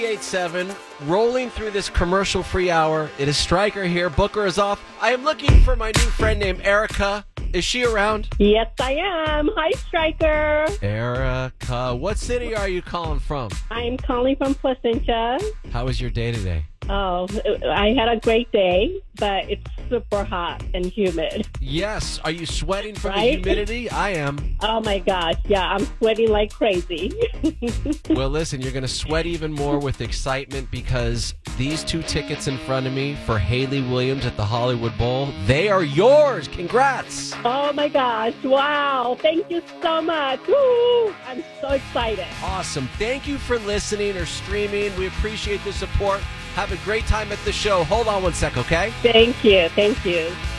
98.7, rolling through this commercial-free hour. It is Stryker here. Booker is off. I am looking for my new friend named Erica. Is she around? Yes, I am. Hi, Stryker. Erica, what city are you calling from? I'm calling from Placentia. How was your day today? Oh, I had a great day, but it's super hot and humid. Yes. Are you sweating from the Right? humidity? I am. Oh, my gosh. Yeah, I'm sweating like crazy. Well, listen, you're going to sweat even more with excitement because these 2 tickets in front of me for Hayley Williams at the Hollywood Bowl, they are yours. Congrats. Oh, my gosh. Wow. Thank you so much. Woo! I'm so excited. Awesome. Thank you for listening or streaming. We appreciate the support. Have a great time at the show. Hold on one sec, okay? Thank you. Thank you.